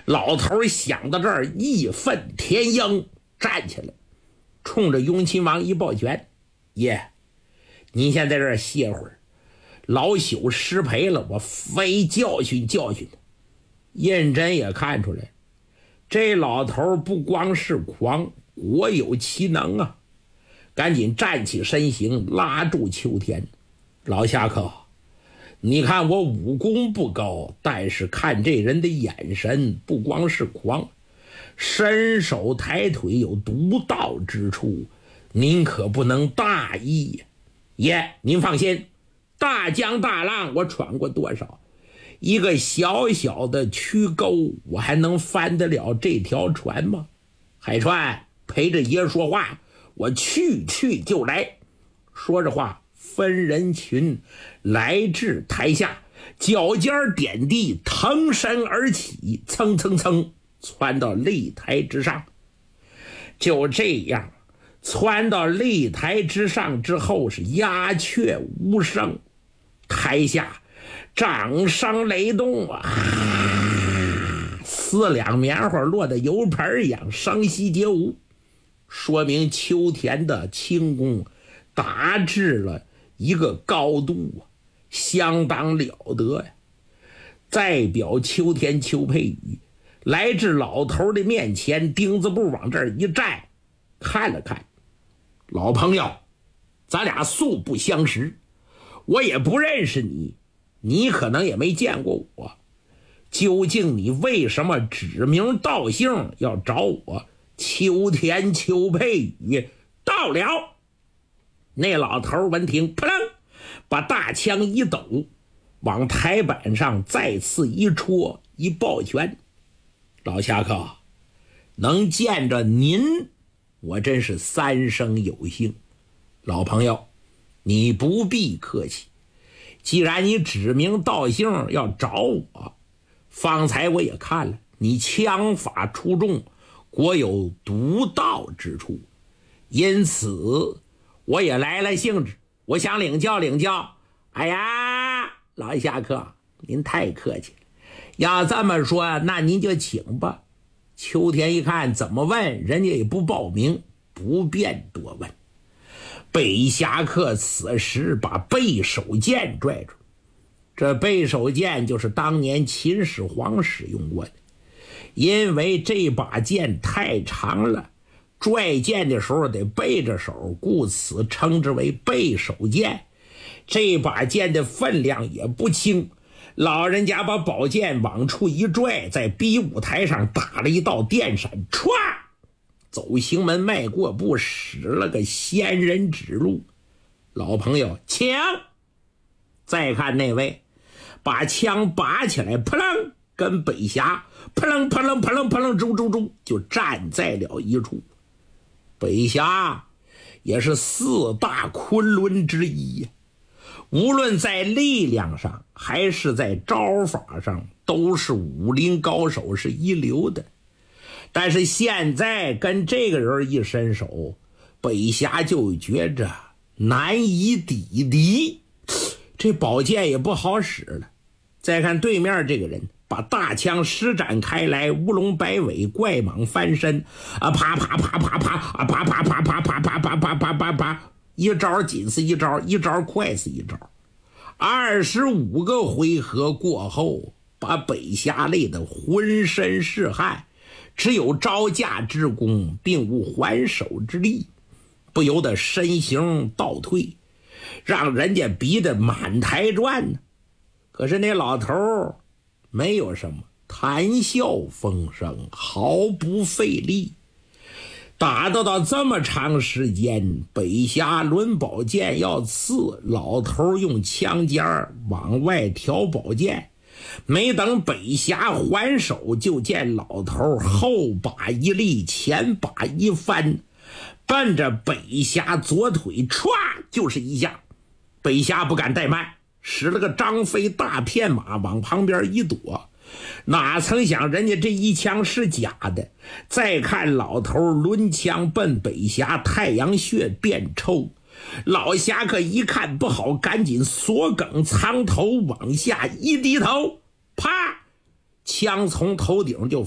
老头想到这儿，义愤填膺，站起来，冲着雍亲王一抱拳：“爷，您先在这儿歇会儿，老朽失陪了，我非教训教训他。”胤禛也看出来，这老头不光是狂，国有其能啊！赶紧站起身形，拉住秋天：“老侠客，你看我武功不高，但是看这人的眼神不光是狂，伸手抬腿有独到之处，您可不能大意呀。爷，您放心，大江大浪我闯过多少，一个小小的曲沟，我还能翻得了这条船吗？海川，陪着爷说话，我去就来。”说着话，分人群来至台下，脚尖点地，腾身而起，蹭蹭蹭窜到擂台之上。就这样窜到擂台之上之后，是鸦雀无声，台下掌声雷动啊，4两棉花落得油盆一样，声息皆无，说明秋田的轻功达至了一个高度啊，相当了得呀！代表秋田邱佩宇来至老头的面前，钉子步往这儿一站，看了看：“老朋友，咱俩素不相识，我也不认识你，你可能也没见过我，究竟你为什么指名道姓要找我？”秋田邱佩宇到了。那老头闻听，扑棱把大枪一抖，往台板上再次一戳，一抱拳：“老侠客，能见着您，我真是三生有幸。老朋友，你不必客气，既然你指名道姓要找我，方才我也看了，你枪法出众，国有独到之处，因此我也来了兴致，我想领教领教。”“哎呀，老侠客，您太客气了，要这么说，那您就请吧。”秋田一看怎么问，人家也不报名，不便多问。北侠客此时把背手剑拽出，这背手剑就是当年秦始皇使用过的，因为这把剑太长了，拽剑的时候得背着手，故此称之为背手剑。这把剑的分量也不轻，老人家把宝剑往出一拽，在比武台上打了一道电闪，歘，走行门迈过步，使了个仙人指路。老朋友，请。再看那位把枪拔起来，扑棱跟北峡扑棱扑棱扑棱扑棱啾啾啾就站在了一处。北峡也是4大昆仑之一呀，无论在力量上还是在招法上，都是武林高手，是一流的。但是现在跟这个人一伸手，北峡就觉着难以抵敌，这宝剑也不好使了。再看对面这个人，把大枪施展开来，乌龙摆尾，怪蟒翻身啊，啪啪啪啪啪啊，啪啪啪啪啪啪啪啪啪啪啪，一招紧似一招，一招快似一招。25个回合过后，把北峡累得浑身是汗，只有招架之功，并无还手之力，不由得身形倒退，让人家逼得满台转呢。可是那老头没有什么，谈笑风生，毫不费力。打斗到这么长时间，北峡抡宝剑要刺，老头用枪尖往外挑宝剑，没等北峡还手，就见老头后把一立，前把一翻，奔着北峡左腿歘就是一下。北峡不敢怠慢，使了个张飞大片马往旁边一躲，哪曾想人家这一枪是假的。再看老头抡枪奔北峡，太阳穴便抽。老侠客一看不好，赶紧锁梗藏头，往下一低头，啪，枪从头顶就